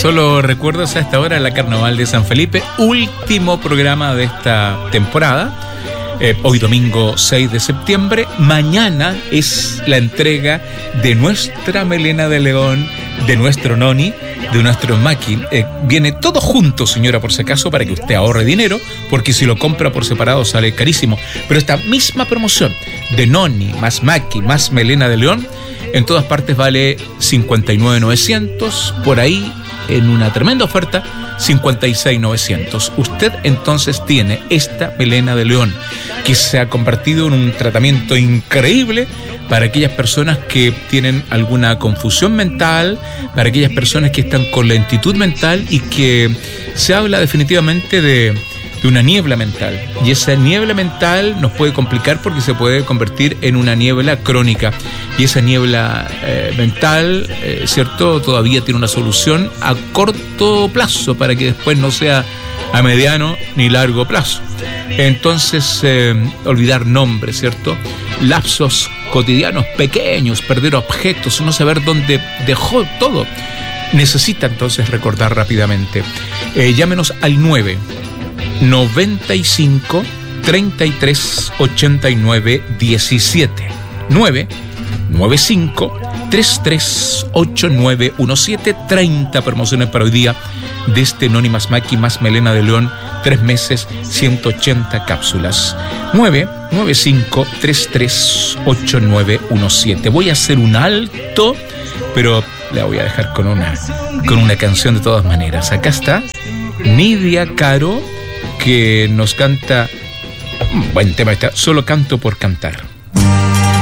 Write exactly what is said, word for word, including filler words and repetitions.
Solo recuerdos a esta hora la Carnaval de San Felipe, último programa de esta temporada. Eh, hoy domingo seis de septiembre. Mañana es la entrega de nuestra melena de león, de nuestro noni, de nuestro maqui. Eh, viene todo junto, señora, por si acaso, para que usted ahorre dinero, porque si lo compra por separado sale carísimo. Pero esta misma promoción de noni, más maqui, más melena de león, en todas partes vale cincuenta y nueve mil novecientos, por ahí en una tremenda oferta cincuenta y seis mil novecientos. Usted entonces tiene esta melena de león que se ha convertido en un tratamiento increíble para aquellas personas que tienen alguna confusión mental, para aquellas personas que están con lentitud mental y que se habla definitivamente de, de una niebla mental. Y esa niebla mental nos puede complicar porque se puede convertir en una niebla crónica. Y esa niebla eh, mental, eh, ¿cierto?, todavía tiene una solución a corto plazo para que después no sea a mediano ni largo plazo. Entonces, eh, olvidar nombres, ¿cierto? Lapsos cotidianos pequeños, perder objetos, no saber dónde dejó todo. Necesita entonces recordar rápidamente. Eh, llámenos al nueve noventa y cinco treinta y tres ochenta y nueve diecisiete. nueve noventa y cinco treinta y tres ochenta y nueve diecisiete. treinta promociones para hoy día de este Noni más Maqui más melena de león, tres meses, ciento ochenta cápsulas. nueve noventa y cinco treinta y tres ochenta y nueve diecisiete. Voy a hacer un alto, pero la voy a dejar con una, con una canción de todas maneras. Acá está Nidia Caro, que nos canta un buen tema, está Solo canto por cantar.